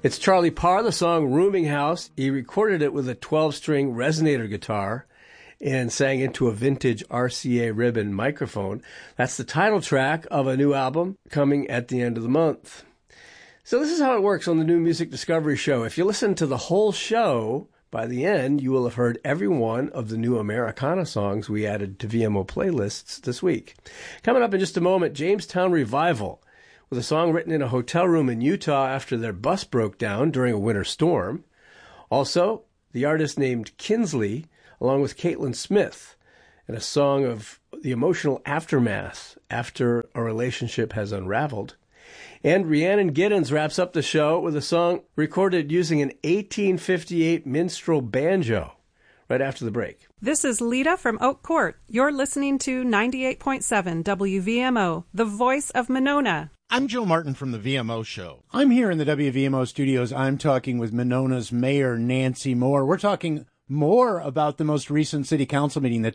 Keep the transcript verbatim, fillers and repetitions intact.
It's Charlie Parr, the song Rooming House. He recorded it with a twelve-string resonator guitar and sang into a vintage R C A ribbon microphone. That's the title track of a new album coming at the end of the month. So this is how it works on the New Music Discovery Show. If you listen to the whole show, by the end, you will have heard every one of the new Americana songs we added to V M O playlists this week. Coming up in just a moment, Jamestown Revival, with a song written in a hotel room in Utah after their bus broke down during a winter storm. Also, the artist named Kinsley, along with Caitlin Smith, and a song of the emotional aftermath after a relationship has unraveled. And Rhiannon Giddens wraps up the show with a song recorded using an eighteen fifty-eight minstrel banjo right after the break. This is Lita from Oak Court. You're listening to ninety-eight point seven W V M O, the voice of Monona. I'm Joe Martin from the V M O Show. I'm here in the W V M O studios. I'm talking with Monona's Mayor, Nancy Moore. We're talking more about the most recent city council meeting that